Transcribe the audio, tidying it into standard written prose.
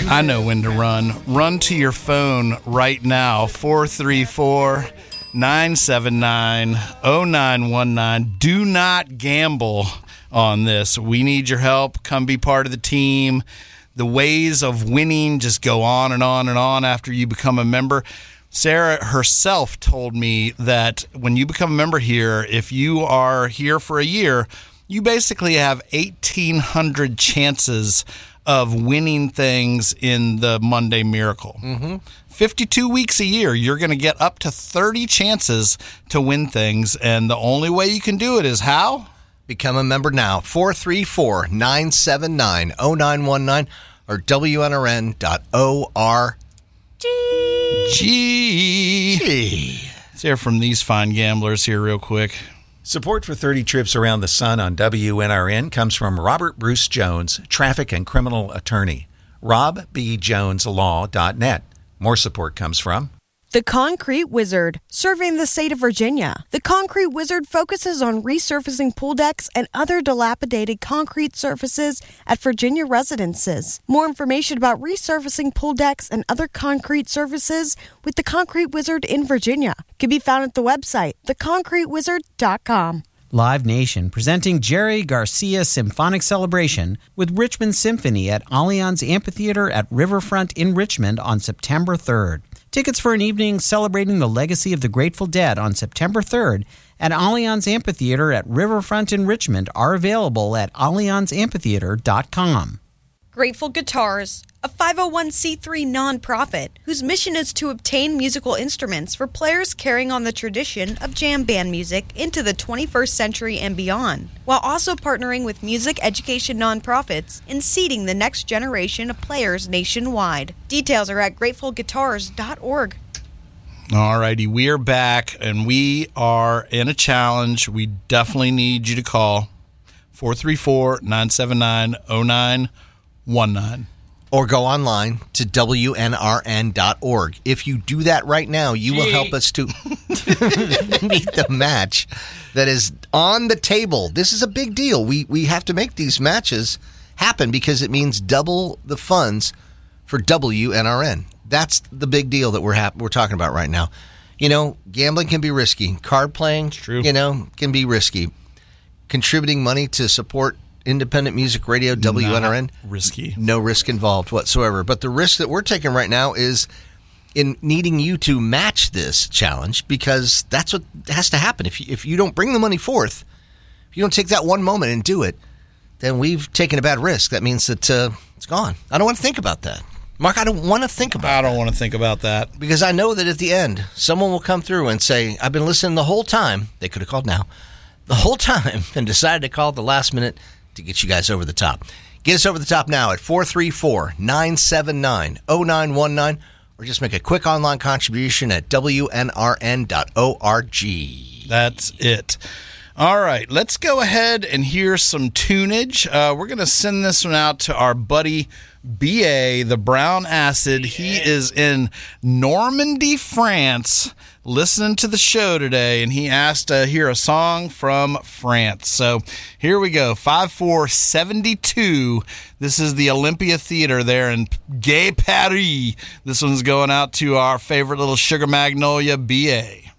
I know when to run. Run to your phone right now, 434-979-0919. Do not gamble on this. We need your help. Come be part of the team. The ways of winning just go on and on and on after you become a member. Sarah herself told me that when you become a member here, if you are here for a year, you basically have 1,800 chances of winning things in the Monday Miracle. 52 weeks a year, you're going to get up to 30 chances to win things, and the only way you can do it is how? Become a member now, 434-979-0919 or WNRN.org. Let's hear from these fine gamblers here real quick. Support for 30 Trips Around the Sun on WNRN comes from Robert Bruce Jones, traffic and criminal attorney. RobBJonesLaw.net. More support comes from The Concrete Wizard, serving the state of Virginia. The Concrete Wizard focuses on resurfacing pool decks and other dilapidated concrete surfaces at Virginia residences. More information about resurfacing pool decks and other concrete surfaces with The Concrete Wizard in Virginia can be found at the website, theconcretewizard.com. Live Nation presenting Jerry Garcia Symphonic Celebration with Richmond Symphony at Allianz Amphitheater at Riverfront in Richmond on September 3rd. Tickets for an evening celebrating the legacy of the Grateful Dead on September 3rd at Allianz Amphitheater at Riverfront in Richmond are available at allianzamphitheater.com. Grateful Guitars, a 501c3 nonprofit whose mission is to obtain musical instruments for players carrying on the tradition of jam band music into the 21st century and beyond, while also partnering with music education nonprofits in seeding the next generation of players nationwide. Details are at gratefulguitars.org. All righty, we are back, and we are in a challenge. We definitely need you to call 434-979-0919. Or go online to WNRN.org. If you do that right now, you will help us to meet the match that is on the table. This is a big deal. We have to make these matches happen because it means double the funds for WNRN. That's the big deal that we're talking about right now. You know, gambling can be risky. Card playing, can be risky. Contributing money to support independent music radio, WNRN. Not risky. No risk involved whatsoever. But the risk that we're taking right now is in needing you to match this challenge, because that's what has to happen. If you don't bring the money forth, if you don't take that one moment and do it, then we've taken a bad risk. That means that it's gone. I don't want to think about that. Mark, I don't want to think about that. I don't want to think about that. Because I know that at the end, someone will come through and say, I've been listening the whole time. They could have called now. The whole time, and decided to call at the last minute to get you guys over the top. Get us over the top now at 434-979-0919, or just make a quick online contribution at WNRN.org. That's it. All right, let's go ahead and hear some tunage. We're going to send this one out to our buddy B.A., the Brown Acid. He is in Normandy, France, listening to the show today, and he asked to hear a song from France. So here we go, 5472. This is the Olympia Theater there in Gay Paris. This one's going out to our favorite little Sugar Magnolia, B.A.